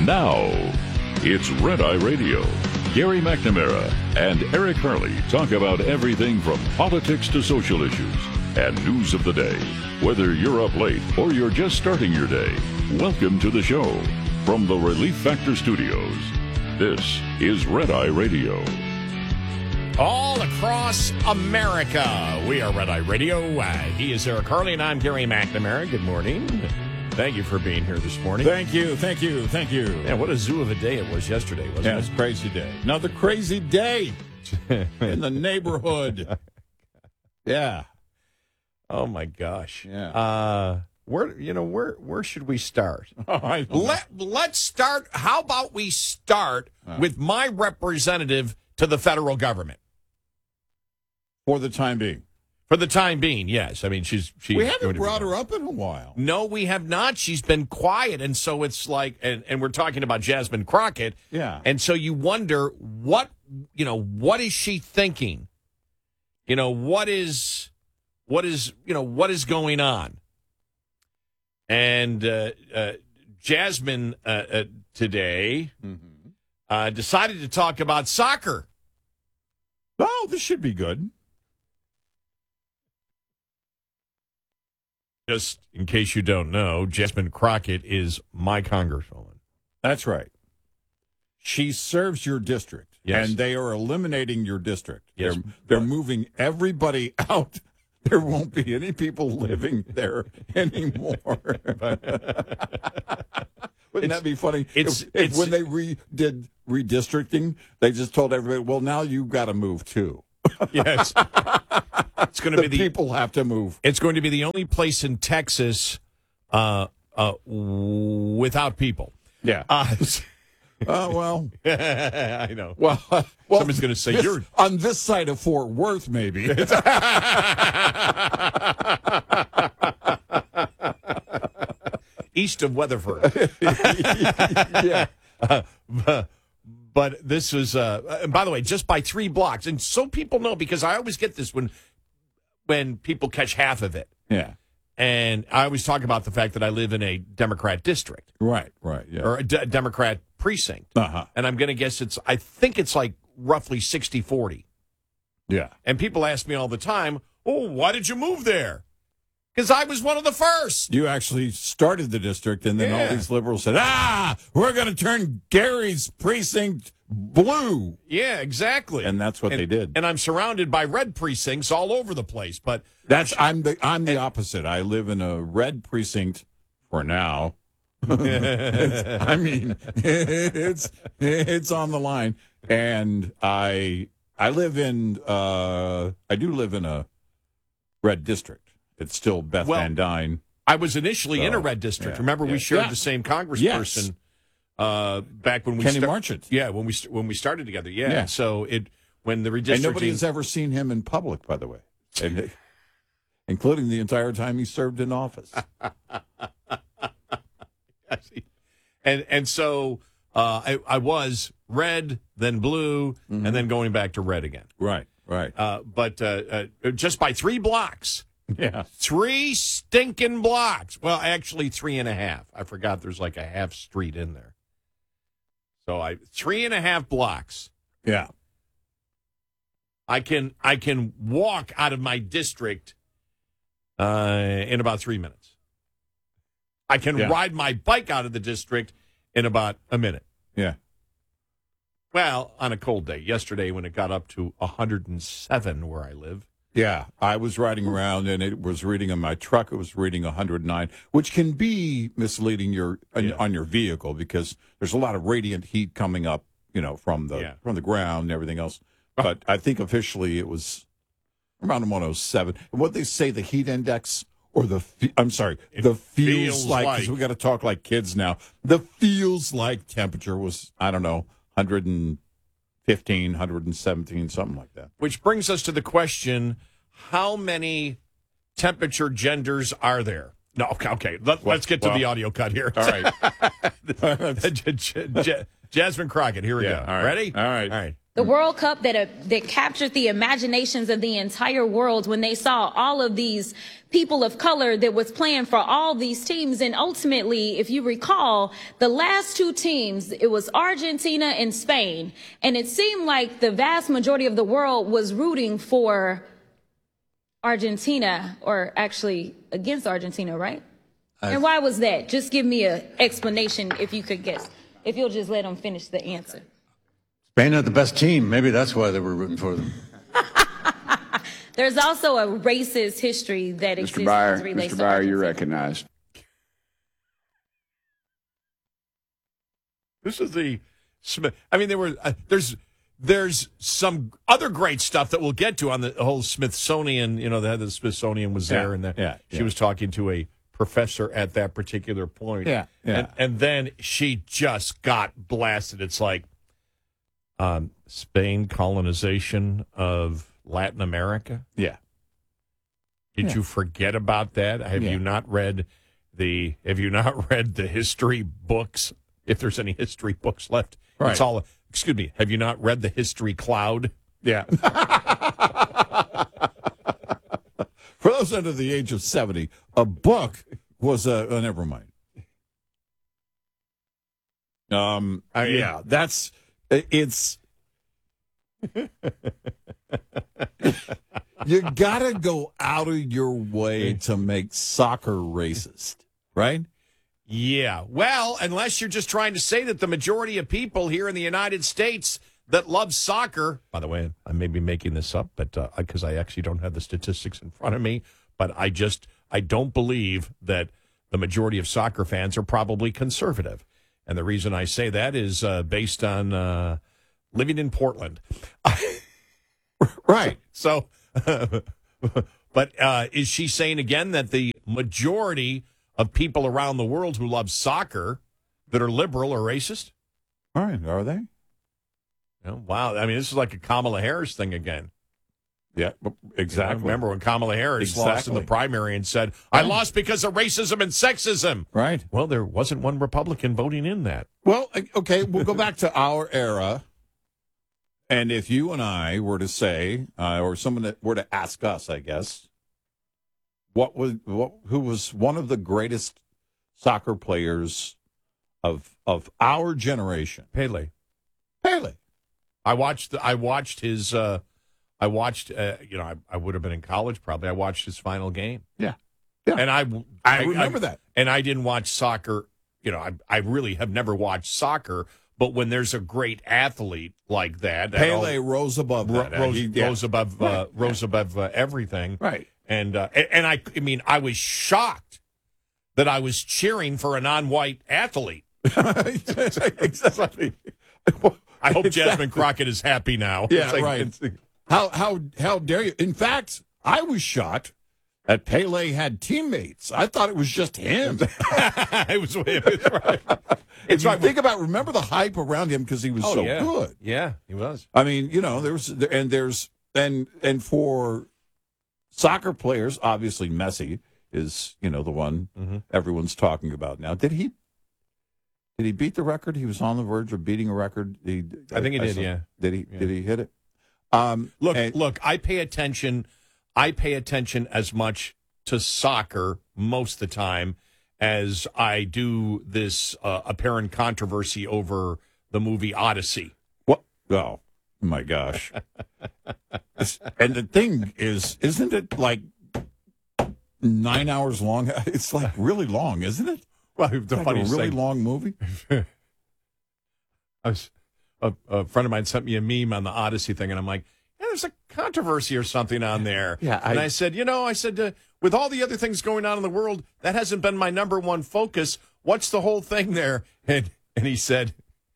Now, it's Red Eye Radio. Gary McNamara and Eric Harley talk about everything from politics to social issues and news of the day. Whether you're up late or you're just starting your day, welcome to the show. From the Relief Factor Studios, this is Red Eye Radio. All across America, we are Red Eye Radio. He is Eric Harley, and I'm Gary McNamara. Good morning. Thank you for being here this morning. Thank you. Yeah, what a zoo of a day it was yesterday, wasn't it? It's a crazy day. Another crazy day in the neighborhood. Yeah. Oh, my gosh. Yeah. Where should we start? Let's start. How about we start with my representative to the federal government? For the time being. For the time being, yes. I mean, we haven't brought her up in a while. No, we have not. She's been quiet, and so it's like, and we're talking about Jasmine Crockett. Yeah. And so you wonder what is she thinking? What is going on? And Jasmine today decided to talk about soccer. Oh, this should be good. Just in case you don't know, Jasmine Crockett is my congresswoman. That's right. She serves your district, yes. And they are eliminating your district. Yes. They're moving everybody out. There won't be any people living there anymore. Wouldn't that be funny? If when they did redistricting, they just told everybody, well, now you've got to move too. Yes. It's going to be people have to move. It's going to be the only place in Texas without people. Yeah. Well, I know. Well, somebody's going to say you're on this side of Fort Worth, maybe. East of Weatherford. Yeah. But this was, and by the way, just by 3 blocks. And so people know, because I always get this when people catch half of it. Yeah. And I always talk about the fact that I live in a Democrat district. Right, yeah. Or a Democrat precinct. Uh-huh. And I'm going to guess I think it's like roughly 60-40. Yeah. And people ask me all the time, oh, why did you move there? Because I was one of the first. You actually started the district, and then all these liberals said, we're going to turn Gary's precinct blue. Yeah, exactly. And that's what they did. And I'm surrounded by red precincts all over the place. But I'm the opposite. I live in a red precinct for now. It's on the line. And I do live in a red district. It's still Beth Van Dyne. I was initially in a red district. Yeah, Remember, we shared the same congressperson back when we Kenny Marchant. Yeah, when we started together. Yeah. So when the redistricting, and nobody has ever seen him in public, by the way, and, including the entire time he served in office. and so I was red, then blue, and then going back to red again. Right. But just by 3 blocks. Yeah. 3 stinking blocks. Well, actually 3.5. I forgot there's like a half street in there. So 3.5 blocks. Yeah. I can walk out of my district in about 3 minutes. I can ride my bike out of the district in about a minute. Yeah. Well, on a cold day. Yesterday when it got up to 107 where I live. Yeah, I was riding around, and it was reading on my truck. It was reading 109, which can be misleading on your vehicle because there's a lot of radiant heat coming up, from the ground and everything else. But I think officially it was around 107. And what they say, the heat index or the feels like, because we got to talk like kids now. The feels like temperature was, I don't know, 115, 117, something like that. Which brings us to the question, how many temperature genders are there? No, okay. Let's get to the audio cut here. All right. Jasmine Crockett, here we go. All right. Ready? All right. All right. The World Cup that captured the imaginations of the entire world when they saw all of these people of color that was playing for all these teams. And ultimately, if you recall, the last two teams, it was Argentina and Spain. And it seemed like the vast majority of the world was rooting for Argentina, or actually against Argentina, right? And why was that? Just give me an explanation if you could guess. If you'll just let them finish the answer. Spain had the best team. Maybe that's why they were rooting for them. There's also a racist history that exists. Mr. Byer, you're recognized. This is the Smith. I mean, there's some other great stuff that we'll get to on the whole Smithsonian. You know, the Smithsonian was there, and she was talking to a professor at that particular point. And then she just got blasted. It's like Spain colonization of Latin America. Yeah. Did you forget about that? Have you not read the history books? If there's any history books left, right. It's all. Excuse me. Have you not read the history cloud? Yeah. For those under the age of 70, a book was never mind. Yeah, that's it's. You gotta go out of your way to make soccer racist, right? Yeah. Well, unless you're just trying to say that the majority of people here in the United States that love soccer, by the way, I may be making this up, but because I actually don't have the statistics in front of me, but I don't believe that the majority of soccer fans are probably conservative. And the reason I say that is based on living in Portland. Right. So, but is she saying again that the majority of people around the world who love soccer that are liberal are racist? All right, are they? Oh, wow. I mean, this is like a Kamala Harris thing again. Yeah, exactly. I remember when Kamala Harris lost in the primary and said, I lost because of racism and sexism. Right. Well, there wasn't one Republican voting in that. Well, okay, we'll go back to our era. And if you and I were to say, or someone that were to ask us, I guess, who was one of the greatest soccer players of our generation? Pele. I watched his. I would have been in college probably. I watched his final game. Yeah. And I remember that. And I didn't watch soccer. You know, I really have never watched soccer. But when there's a great athlete like that, Pele rose above that. Rose above everything. Right. And I mean, I was shocked that I was cheering for a non-white athlete. Exactly. I hope Jasmine Crockett is happy now. Yeah, right. How dare you? In fact, I was shocked that Pele had teammates. I thought it was just him. It was him. It's right. It's right. Remember the hype around him because he was so good. Yeah, he was. I mean, you know, and for soccer players, obviously Messi is, you know, the one everyone's talking about now. Did he beat the record? He was on the verge of beating a record. I think he did. Yeah. Did he? Yeah. Did he hit it? Look. I pay attention as much to soccer most of the time as I do this apparent controversy over the movie Odyssey. What? Oh my gosh! And the thing is, isn't it like 9 hours long? It's like really long, isn't it? Well, the funniest really thing, long movie. A friend of mine sent me a meme on the Odyssey thing, and I'm like, yeah, there's a controversy or something on there. Yeah, and I said, with all the other things going on in the world, that hasn't been my number one focus. What's the whole thing there? And he said,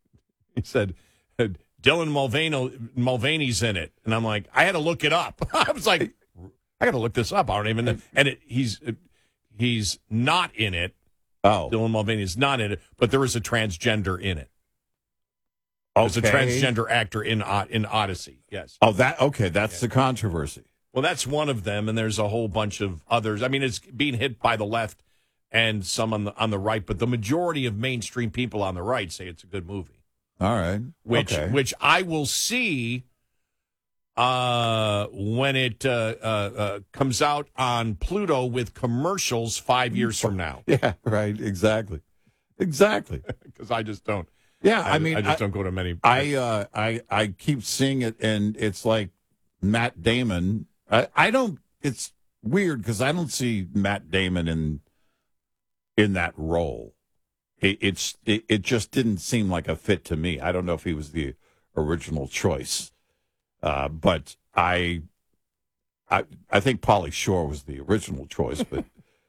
Dylan Mulvaney's in it, and I'm like, I had to look it up. I was like, I got to look this up. I don't even know. And he's not in it. Oh, Dylan Mulvaney is not in it, but there is a transgender in it. There's a transgender actor in Odyssey. Yes. Oh, that's the controversy. Well, that's one of them, and there's a whole bunch of others. I mean, it's being hit by the left and some on the right, but the majority of mainstream people on the right say it's a good movie. All right. Which I will see when it comes out on Pluto with commercials 5 years from now. Yeah, right. Exactly. Because I just don't. Yeah, I just don't go to many. I keep seeing it, and it's like Matt Damon. I don't. It's weird because I don't see Matt Damon in that role. It just didn't seem like a fit to me. I don't know if he was the original choice, but I think Pauly Shore was the original choice. But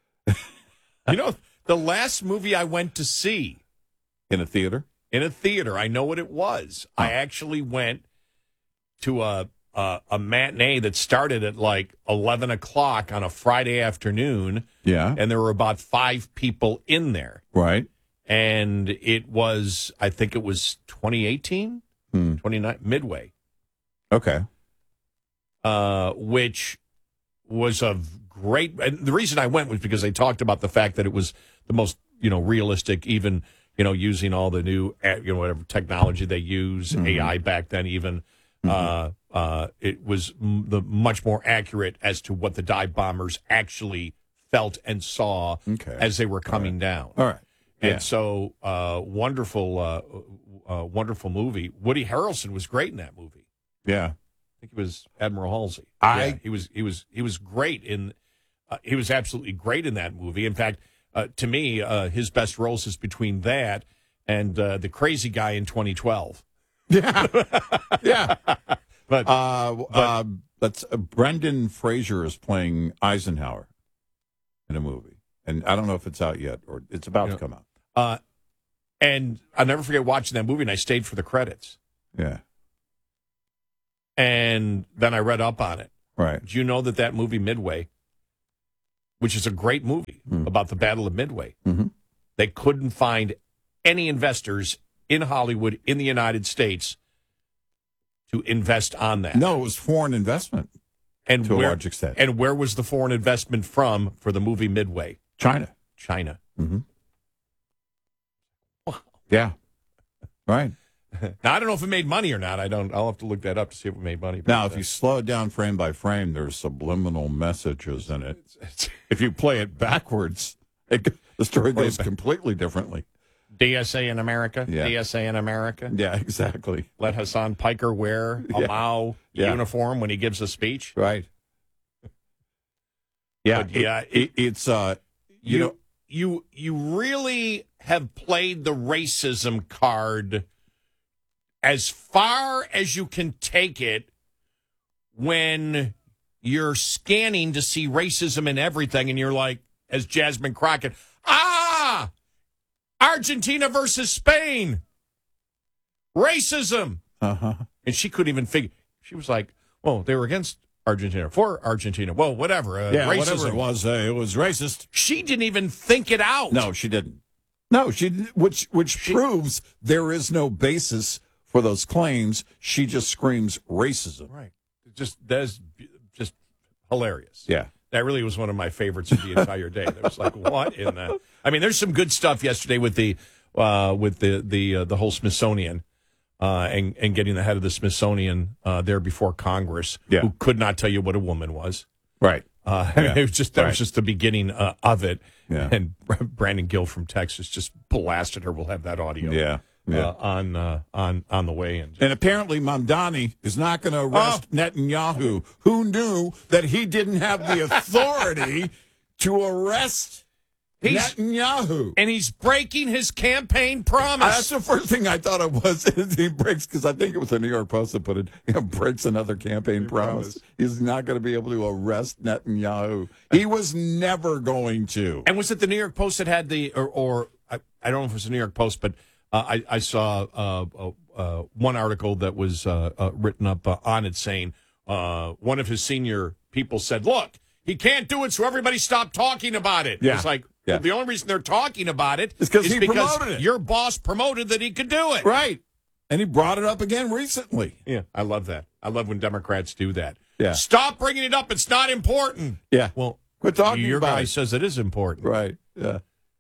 the last movie I went to see in a theater, I know what it was. Oh. I actually went to a matinee that started at like 11 o'clock on a Friday afternoon. Yeah, and there were about 5 people in there. Right. And it was, I think it was 2018, 29, Midway. Okay. Which was a great, and the reason I went was because they talked about the fact that it was the most, realistic, even, using all the new, whatever technology they use, AI back then even. It was much more accurate as to what the dive bombers actually felt and saw as they were coming down. All right. Yeah. And so, wonderful movie. Woody Harrelson was great in that movie. Yeah, I think he was Admiral Halsey. He was great in. He was absolutely great in that movie. In fact, to me, his best roles is between that and the crazy guy in 2012. Yeah, yeah. But that's Brendan Fraser is playing Eisenhower in a movie, and I don't know if it's out yet or it's about to come out. And I'll never forget watching that movie, and I stayed for the credits. Yeah. And then I read up on it. Right. Do you know that movie Midway, which is a great movie about the Battle of Midway, they couldn't find any investors in Hollywood, in the United States, to invest on that. No, it was foreign investment to a large extent. And where was the foreign investment from for the movie Midway? China. Mm-hmm. Wow. Yeah. Right. Now, I don't know if it made money or not. I'll have to look that up to see if it made money. Now, if you slow it down frame by frame, there's subliminal messages in it. If you play it backwards, the story goes completely differently. DSA in America. Yeah. DSA in America. Yeah, exactly. Let Hassan Piker wear a Mao uniform when he gives a speech. Right. Yeah. But it's you really have played the racism card as far as you can take it when you're scanning to see racism in everything, and you're like, as Jasmine Crockett, Argentina versus Spain, racism. And she couldn't even figure. She was like, well, they were against Argentina, for Argentina. Well, whatever. Racism. Whatever it was racist. She didn't even think it out. No, she didn't. No, she didn't, which proves there is no basis for those claims. She just screams racism. Right. That's just hilarious. Yeah. That really was one of my favorites of the entire day. That was like, what in the? I mean, there's some good stuff yesterday with the whole Smithsonian and getting the head of the Smithsonian there before Congress, who could not tell you what a woman was. Right. It was just that was just the beginning of it. Yeah. And Brandon Gill from Texas just blasted her. We'll have that audio. Yeah. On the way in. And apparently Mamdani is not going to arrest Netanyahu, who knew that he didn't have the authority to arrest Netanyahu. And he's breaking his campaign promise. That's the first thing I thought it was. He breaks, because I think it was the New York Post that put it, breaks another campaign promise. He's not going to be able to arrest Netanyahu. He was never going to. And was it the New York Post that had the, or I don't know if it was the New York Post, but I saw one article that was written up on it saying one of his senior people said, look, he can't do it, so everybody stop talking about it. Yeah. It's like, well, the only reason they're talking about it is because promoted it. Your boss promoted that he could do it. Right. And he brought it up again recently. Yeah, I love that. I love when Democrats do that. Yeah. Stop bringing it up. It's not important. Yeah. Well, quit talking your about guy it. says it is important. Right. Yeah.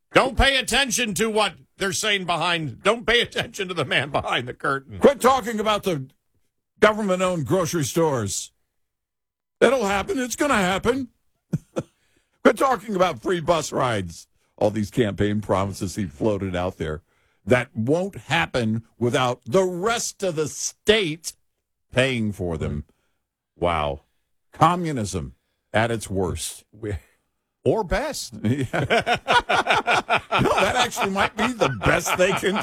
Don't pay attention to what they're saying behind. Don't pay attention to the man behind the curtain. Quit talking about the government-owned grocery stores. It'll happen. It's going to happen. Quit talking about free bus rides. All these campaign promises he floated out there. That won't happen without the rest of the state paying for them. Wow. Communism at its worst. Or best. Yeah. No, that actually might be the best they can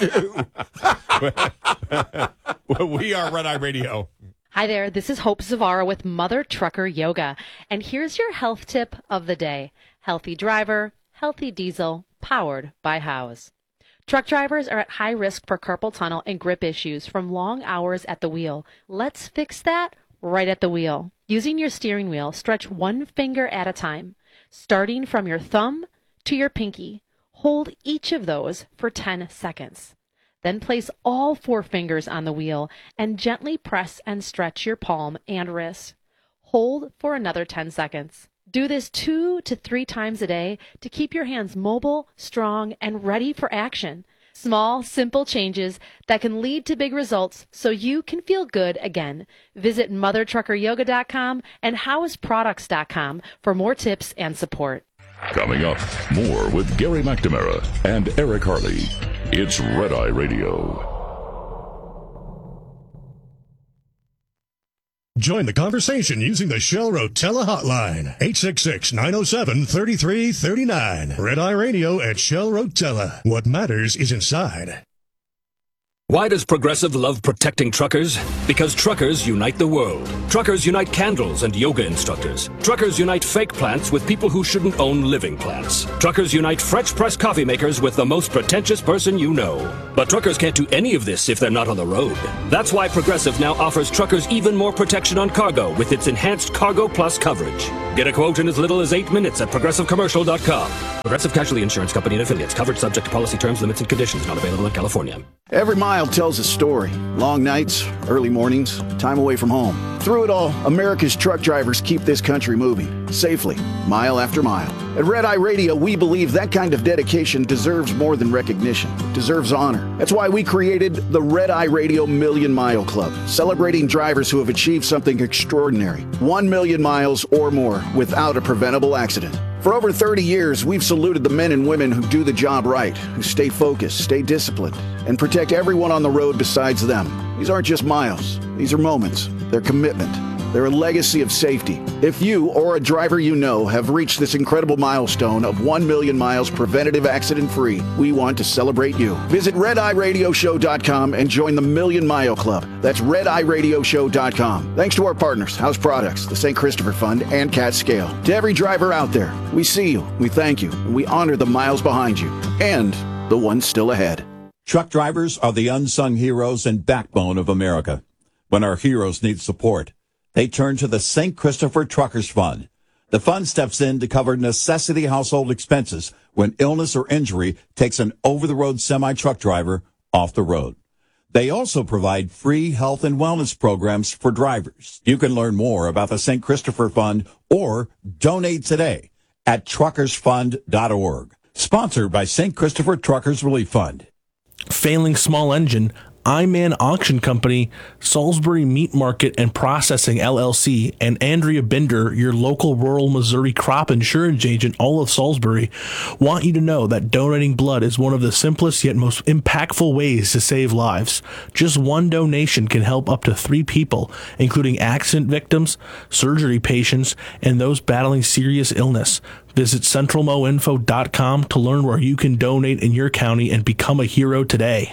do. We are Red Eye Radio. Hi there, this is Hope Zavara with Mother Trucker Yoga, and here's your health tip of the day. Healthy driver, healthy diesel, powered by Howes. Truck drivers are at high risk for carpal tunnel and grip issues from long hours at the wheel. Let's fix that right at the wheel. Using your steering wheel, stretch one finger at a time, starting from your thumb to your pinky. Hold each of those for 10 seconds. Then place all 4 fingers on the wheel and gently press and stretch your palm and wrist. Hold for another 10 seconds. Do this 2 to 3 times a day to keep your hands mobile, strong, and ready for action. Small, simple changes that can lead to big results so you can feel good again. Visit mothertruckeryoga.com and howesproducts.com for more tips and support. Coming up, more with Gary McNamara and Eric Harley. It's Red Eye Radio. Join the conversation using the Shell Rotella hotline, 866-907-3339. Red Eye Radio at Shell Rotella. What matters is inside. Why does Progressive love protecting truckers? Because truckers unite the world. Truckers unite candles and yoga instructors. Truckers unite fake plants with people who shouldn't own living plants. Truckers unite French press coffee makers with the most pretentious person you know. But truckers can't do any of this if they're not on the road. That's why Progressive now offers truckers even more protection on cargo with its enhanced Cargo Plus coverage. Get a quote in as little as 8 minutes at progressivecommercial.com. Progressive Casualty Insurance Company and affiliates. Covered subject to policy terms, limits, and conditions. Not available in California. Every mile tells a story. Long nights, early mornings, time away from home. Through it all, America's truck drivers keep this country moving, safely, mile after mile. At Red Eye Radio, we believe that kind of dedication deserves more than recognition, deserves honor. That's why we created the Red Eye Radio Million Mile Club, celebrating drivers who have achieved something extraordinary, 1 million miles or more without a preventable accident. For over 30 years, we've saluted the men and women who do the job right, who stay focused, stay disciplined, and protect everyone on the road besides them. These aren't just miles. These are moments. They're commitment. They're a legacy of safety. If you or a driver you know have reached this incredible milestone of 1 million miles preventative accident-free, we want to celebrate you. Visit RedEyeRadioShow.com and join the Million Mile Club. That's RedEyeRadioShow.com. Thanks to our partners, House Products, the St. Christopher Fund, and Cat Scale. To every driver out there, we see you, we thank you, and we honor the miles behind you and the ones still ahead. Truck drivers are the unsung heroes and backbone of America. When our heroes need support, they turn to the St. Christopher Truckers Fund. The fund steps in to cover necessity household expenses when illness or injury takes an over-the-road semi-truck driver off the road. They also provide free health and wellness programs for drivers. You can learn more about the St. Christopher Fund or donate today at truckersfund.org. Sponsored by St. Christopher Truckers Relief Fund. Failing small engine, I-Man Auction Company, Salisbury Meat Market and Processing, LLC, and Andrea Binder, your local rural Missouri crop insurance agent, all of Salisbury, want you to know that donating blood is one of the simplest yet most impactful ways to save lives. Just one donation can help up to 3 people, including accident victims, surgery patients, and those battling serious illness. Visit centralmoinfo.com to learn where you can donate in your county and become a hero today.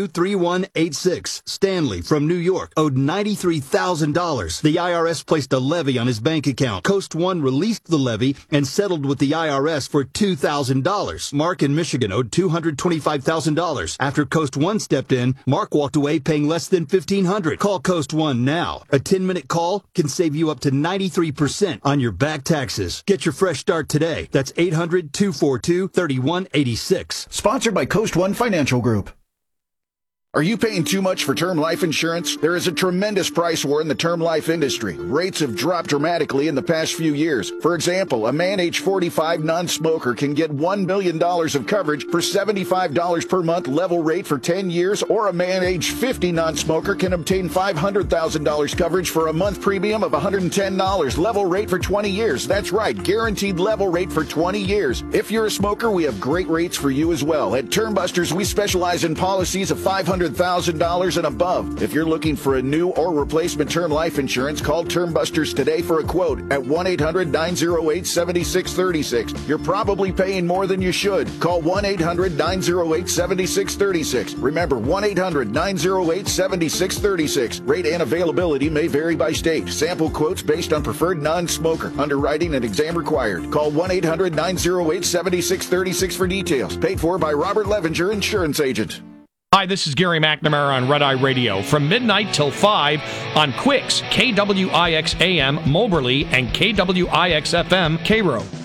423186. Stanley from New York owed $93,000. The IRS placed a levy on his bank account. Coast One released the levy and settled with the IRS for $2,000. Mark in Michigan owed $225,000. After Coast One stepped in, Mark walked away paying less than $1,500. Call Coast One now. A 10-minute call can save you up to 93% on your back taxes. Get your fresh start today. That's 800-242-3186. Sponsored by Coast One Financial Group. Are you paying too much for term life insurance? There is a tremendous price war in the term life industry. Rates have dropped dramatically in the past few years. For example, a man age 45 non-smoker can get $1 million of coverage for $75 per month level rate for 10 years, or a man age 50 non-smoker can obtain $500,000 coverage for a month premium of $110 level rate for 20 years. That's right, guaranteed level rate for 20 years. If you're a smoker, we have great rates for you as well. At Term Busters, we specialize in policies of $500,000 and above. If you're looking for a new or replacement term life insurance, call Term Busters today for a quote at 1-800-908-7636. You're probably paying more than you should. Call 1-800-908-7636. Remember, 1-800-908-7636. Rate and availability may vary by state. Sample quotes based on preferred non-smoker. Underwriting and exam required. Call 1-800-908-7636 for details. Paid for by Robert Levenger, Insurance Agent. Hi, this is Gary McNamara on Red Eye Radio from midnight till 5 on Quicks, KWIX AM, Moberly, and KWIX FM, Cairo.